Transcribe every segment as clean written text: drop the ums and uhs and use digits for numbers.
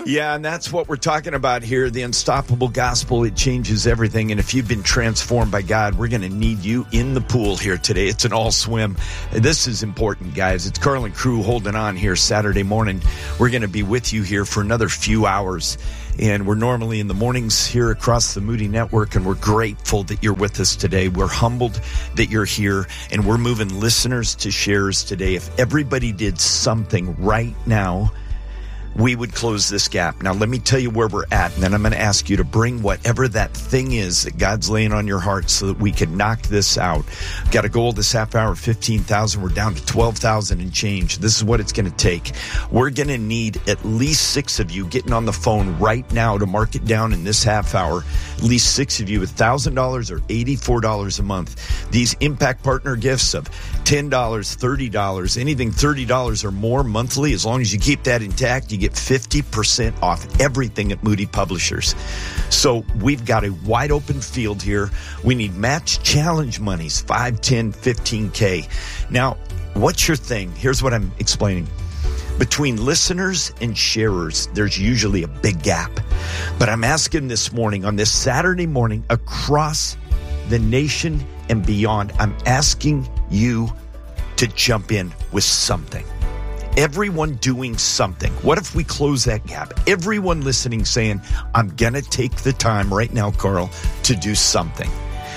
Yeah, and that's what we're talking about here. The unstoppable gospel, it changes everything. And if you've been transformed by God, we're going to need you in the pool here today. It's an all swim. This is important, guys. It's Carl and crew holding on here Saturday morning. We're going to be with you here for another few hours. And we're normally in the mornings here across the Moody Network, and we're grateful that you're with us today. We're humbled that you're here, and we're moving listeners to sharers today. If everybody did something right now, we would close this gap. Now, let me tell you where we're at, and then I'm going to ask you to bring whatever that thing is that God's laying on your heart so that we can knock this out. We've got a goal this half hour of 15,000. We're down to 12,000 and change. This is what it's going to take. We're going to need at least 6 of you getting on the phone right now to mark it down in this half hour. At least 6 of you with $1,000 or $84 a month. These Impact Partner gifts of $10, $30, anything $30 or more monthly, as long as you keep that intact, you get 50% off everything at Moody Publishers. So we've got a wide open field here. We need match challenge monies, 5, 10, 15K. Now, what's your thing? Here's what I'm explaining. Between listeners and sharers, there's usually a big gap. But I'm asking this morning, on this Saturday morning, across the nation and beyond, I'm asking you to jump in with something. Everyone doing something. What if we close that gap? Everyone listening saying, I'm going to take the time right now, Carl, to do something.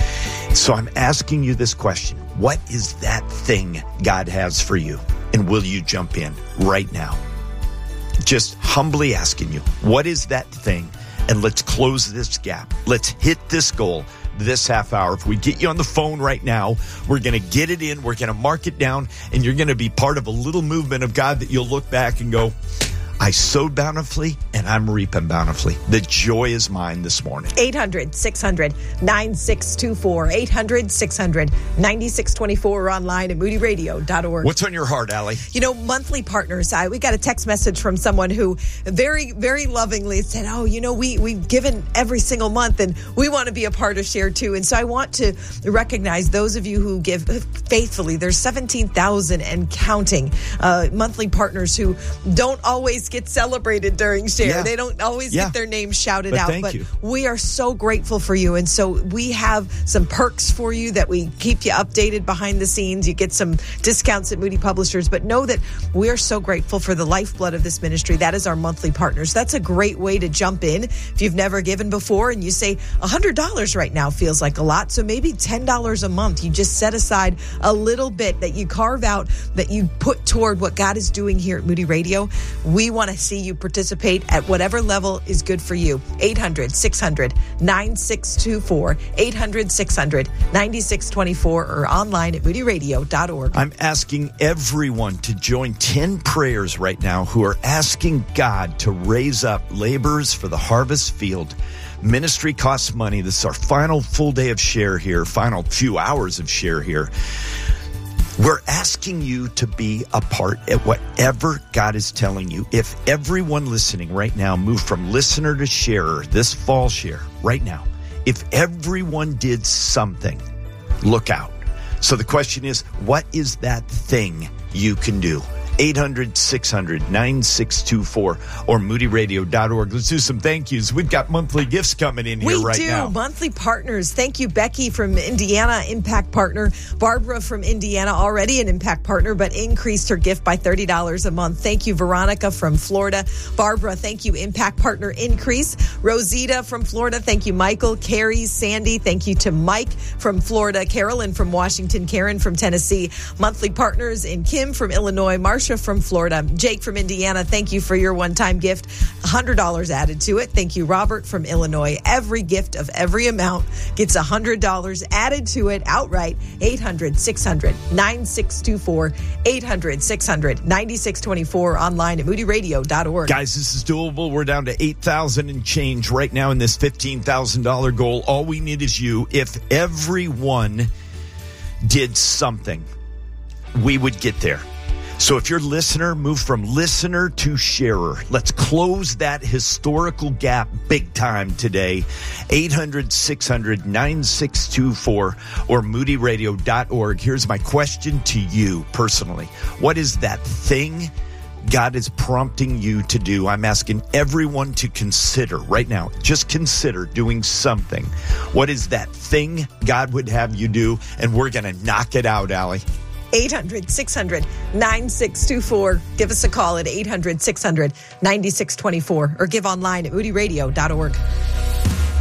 So I'm asking you this question. What is that thing God has for you? And will you jump in right now? Just humbly asking you, what is that thing? And let's close this gap. Let's hit this goal this half hour. If we get you on the phone right now, we're going to get it in, we're going to mark it down, and you're going to be part of a little movement of God that you'll look back and go, I sowed bountifully and I'm reaping bountifully. The joy is mine this morning. 800-600-9624. 800-600-9624 or online at moodyradio.org. What's on your heart, Allie? You know, monthly partners. We got a text message from someone who very, very lovingly said, oh, you know, we've given every single month and we want to be a part of Share too. And so I want to recognize those of you who give faithfully. There's 17,000 and counting monthly partners who don't always get celebrated during Share. Yeah. They don't always get their name shouted out. But we are so grateful for you. And so we have some perks for you that we keep you updated behind the scenes. You get some discounts at Moody Publishers. But know that we are so grateful for the lifeblood of this ministry. That is our monthly partners. That's a great way to jump in. If you've never given before and you say $100 right now feels like a lot, so maybe $10 a month. You just set aside a little bit that you carve out, that you put toward what God is doing here at Moody Radio. We want to see you participate at whatever level is good for you. 800-600-9624, 800-600-9624, or online at moodyradio.org. I'm asking everyone to join 10 prayers right now who are asking God to raise up laborers for the harvest field. Ministry costs money. This is our final full day of Share here, final few hours of Share here. We're asking you to be a part at whatever God is telling you. If everyone listening right now moved from listener to sharer this fall Share right now, if everyone did something, look out. So the question is, what is that thing you can do? 800-600-9624 or moodyradio.org. Let's do some thank yous. We've got monthly gifts coming in here right now. We do. Monthly partners. Thank you, Becky from Indiana, Impact Partner. Barbara from Indiana, already an Impact Partner, but increased her gift by $30 a month. Thank you, Veronica from Florida. Barbara, thank you, Impact Partner increase. Rosita from Florida. Thank you, Michael. Carrie, Sandy. Thank you to Mike from Florida. Carolyn from Washington. Karen from Tennessee. Monthly partners in Kim from Illinois. Marcia from Florida. Jake from Indiana, thank you for your one-time gift. $100 added to it. Thank you, Robert from Illinois. Every gift of every amount gets $100 added to it outright. 800-600-9624. 800-600-9624. Online at moodyradio.org. Guys, this is doable. We're down to 8,000 and change right now in this $15,000 goal. All we need is you. If everyone did something, we would get there. So if you're listener, move from listener to sharer. Let's close that historical gap big time today. 800-600-9624 or moodyradio.org. Here's my question to you personally. What is that thing God is prompting you to do. I'm asking everyone to consider right now, just consider doing something. What is that thing God would have you do? And we're going to knock it out, Allie. 800-600-9624. Give us a call at 800-600-9624 or give online at moodyradio.org.